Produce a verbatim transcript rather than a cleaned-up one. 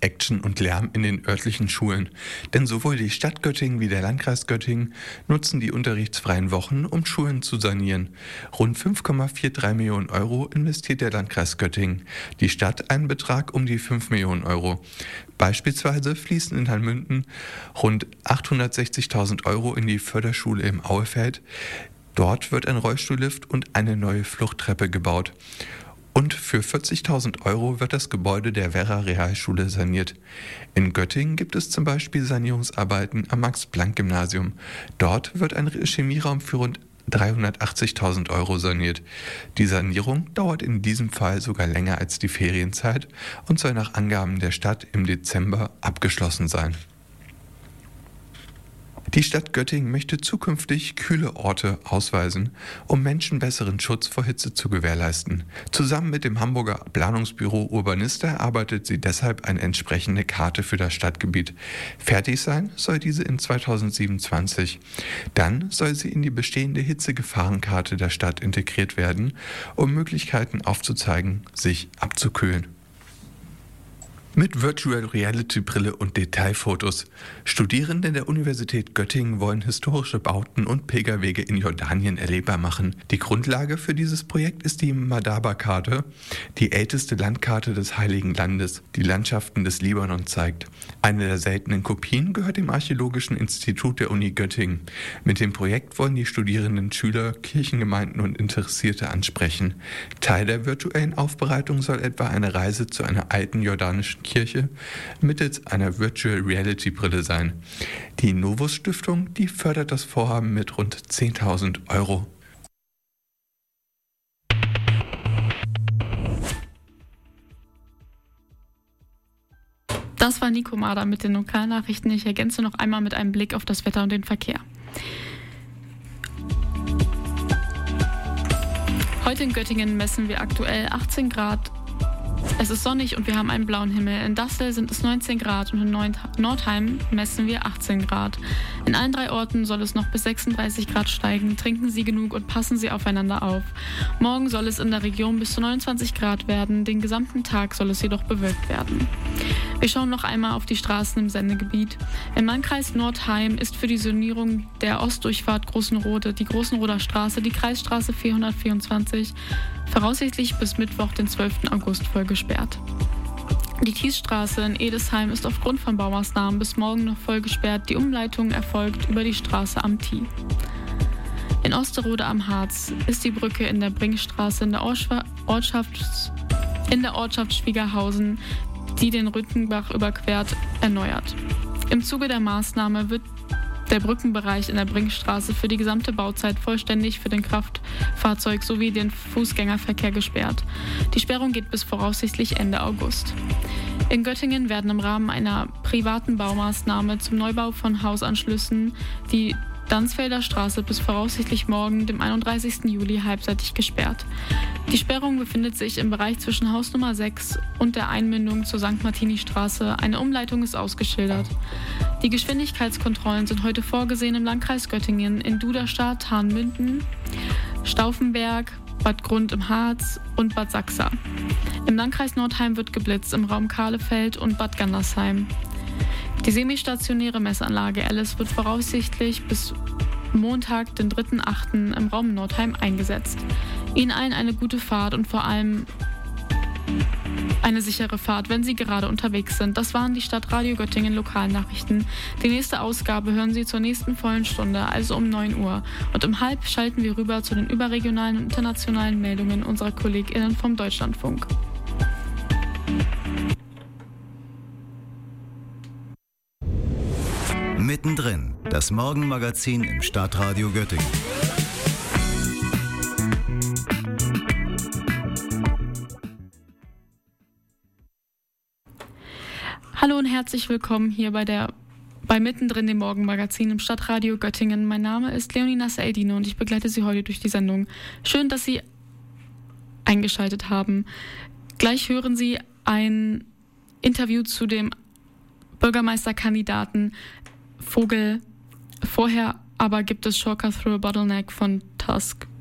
Action und Lärm in den örtlichen Schulen. Denn sowohl die Stadt Göttingen wie der Landkreis Göttingen nutzen die unterrichtsfreien Wochen, um Schulen zu sanieren. Rund fünf Komma dreiundvierzig Millionen Euro investiert der Landkreis Göttingen. Die Stadt einen Betrag um die fünf Millionen Euro. Beispielsweise fließen in Hallmünden rund achthundertsechzigtausend Euro in die Förderschule im Auefeld. Dort wird ein Rollstuhllift und eine neue Fluchttreppe gebaut. Und für vierzigtausend Euro wird das Gebäude der Werra Realschule saniert. In Göttingen gibt es zum Beispiel Sanierungsarbeiten am Max-Planck-Gymnasium. Dort wird ein Chemieraum für rund dreihundertachtzigtausend Euro saniert. Die Sanierung dauert in diesem Fall sogar länger als die Ferienzeit und soll nach Angaben der Stadt im Dezember abgeschlossen sein. Die Stadt Göttingen möchte zukünftig kühle Orte ausweisen, um Menschen besseren Schutz vor Hitze zu gewährleisten. Zusammen mit dem Hamburger Planungsbüro Urbanista erarbeitet sie deshalb eine entsprechende Karte für das Stadtgebiet. Fertig sein soll diese in zweitausendsiebenundzwanzig. Dann soll sie in die bestehende Hitzegefahrenkarte der Stadt integriert werden, um Möglichkeiten aufzuzeigen, sich abzukühlen. Mit Virtual Reality Brille und Detailfotos. Studierende der Universität Göttingen wollen historische Bauten und Pilgerwege in Jordanien erlebbar machen. Die Grundlage für dieses Projekt ist die Madaba-Karte, die älteste Landkarte des Heiligen Landes, die Landschaften des Libanon zeigt. Eine der seltenen Kopien gehört dem Archäologischen Institut der Uni Göttingen. Mit dem Projekt wollen die Studierenden Schüler, Kirchengemeinden und Interessierte ansprechen. Teil der virtuellen Aufbereitung soll etwa eine Reise zu einer alten jordanischen Kirche mittels einer Virtual Reality Brille sein. Die Novus Stiftung, die fördert das Vorhaben mit rund zehntausend Euro. Das war Nico Mader mit den Lokalnachrichten. Ich ergänze noch einmal mit einem Blick auf das Wetter und den Verkehr. Heute in Göttingen messen wir aktuell achtzehn Grad. Es ist sonnig und wir haben einen blauen Himmel. In Dassel sind es neunzehn Grad und in Nordheim messen wir achtzehn Grad. In allen drei Orten soll es noch bis sechsunddreißig Grad steigen. Trinken Sie genug und passen Sie aufeinander auf. Morgen soll es in der Region bis zu neunundzwanzig Grad werden. Den gesamten Tag soll es jedoch bewölkt werden. Wir schauen noch einmal auf die Straßen im Sendegebiet. Im Landkreis Nordheim ist für die Sanierung der Ostdurchfahrt Großenrode die Großenroder Straße, die Kreisstraße vierhundertvierundzwanzig, voraussichtlich bis Mittwoch, den zwölften August, voll gesperrt. Die Thiesstraße in Edesheim ist aufgrund von Baumaßnahmen bis morgen noch voll gesperrt. Die Umleitung erfolgt über die Straße am Thie. In Osterode am Harz ist die Brücke in der Bringstraße in der Ortschaft, in der Ortschaft Schwiegerhausen, die den Rüttenbach überquert, erneuert. Im Zuge der Maßnahme wird der Brückenbereich in der Bringstraße für die gesamte Bauzeit vollständig für den Kraftfahrzeug- sowie den Fußgängerverkehr gesperrt. Die Sperrung geht bis voraussichtlich Ende August. In Göttingen werden im Rahmen einer privaten Baumaßnahme zum Neubau von Hausanschlüssen die Dansfelder Straße bis voraussichtlich morgen, dem einunddreißigsten Juli, halbseitig gesperrt. Die Sperrung befindet sich im Bereich zwischen Haus Nummer sechs und der Einmündung zur Sankt Martini-Straße. Eine Umleitung ist ausgeschildert. Die Geschwindigkeitskontrollen sind heute vorgesehen im Landkreis Göttingen, in Duderstadt, Hahnmünden, Stauffenberg, Bad Grund im Harz und Bad Sachsa. Im Landkreis Nordheim wird geblitzt, im Raum Kahlefeld und Bad Gandersheim. Die semistationäre Messanlage Alice wird voraussichtlich bis Montag, den dritten achten im Raum Nordheim eingesetzt. Ihnen allen eine gute Fahrt und vor allem eine sichere Fahrt, wenn Sie gerade unterwegs sind. Das waren die Stadtradio Göttingen Lokalnachrichten. Die nächste Ausgabe hören Sie zur nächsten vollen Stunde, also um neun Uhr. Und um halb schalten wir rüber zu den überregionalen und internationalen Meldungen unserer KollegInnen vom Deutschlandfunk. Mittendrin, das Morgenmagazin im Stadtradio Göttingen. Hallo und herzlich willkommen hier bei der bei Mittendrin, dem Morgenmagazin im Stadtradio Göttingen. Mein Name ist Leonina Seldine und ich begleite Sie heute durch die Sendung. Schön, dass Sie eingeschaltet haben. Gleich hören Sie ein Interview zu dem Bürgermeisterkandidaten Vogel. Vorher aber gibt es Shortcut Through a Bottleneck von Tusk.